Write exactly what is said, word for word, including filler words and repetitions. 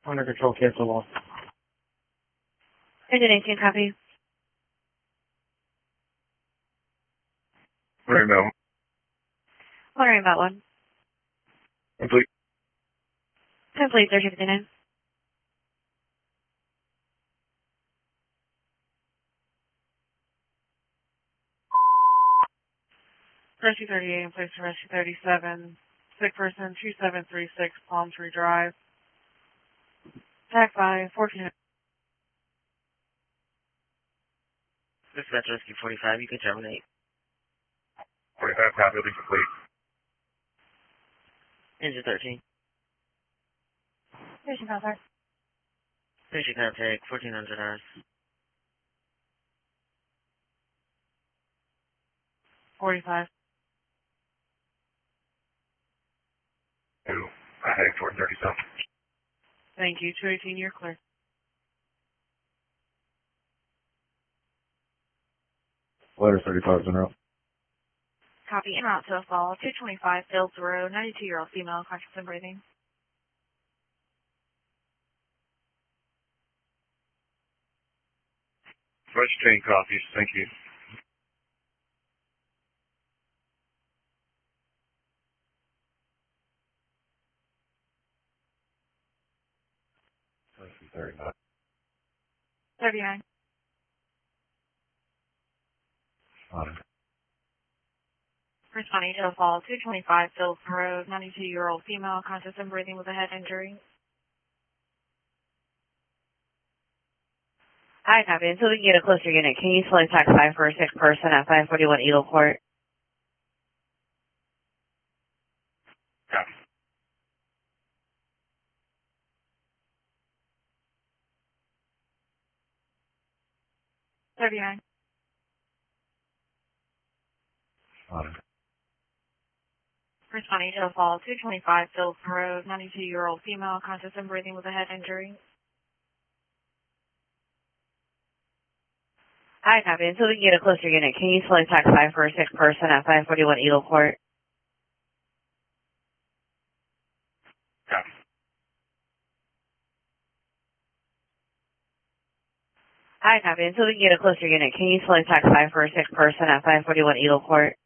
Under control, cancel loss. Engine eighteen, copy. Wondering about Wondering about one. complete. Complete, thirteen fifty-nine. Rescue thirty-eight in place to Rescue thirty-seven. Sick person, two seven three six Palm Tree Drive. Taxi, fourteen. Dispatch Rescue forty-five, you can terminate. forty-five, copy, will be complete. Engine thirteen. Station contact. Station contact, fourteen hundred hours. forty-five. Two, I think four thirty-seven. Thank you. two eighteen, you're clear. Letter thirty-five, in route. Copy. En route to a fall. two twenty-five Fields Road. ninety-two-year-old female, conscious and breathing. Fresh train copies, thank you. thirty-nine. thirty-nine. Honor. Responding to a fall. two twenty-five Fields Road. ninety-two-year-old female, conscious and breathing with a head injury. Hi, copy. Until we can get a closer unit, can you select taxi for a sick person at five forty-one Eagle Court? Copy. thirty-nine. Honor. Responding to a fall. two twenty-five Fields Road. ninety-two-year-old female, conscious and breathing with a head injury. Hi, copy. Until we can get a closer unit, can you select taxi for a sick person at five forty-one Eagle Court? Copy. Hi, copy. Until we can get a closer unit, can you select taxi for a sick person at five forty-one Eagle Court?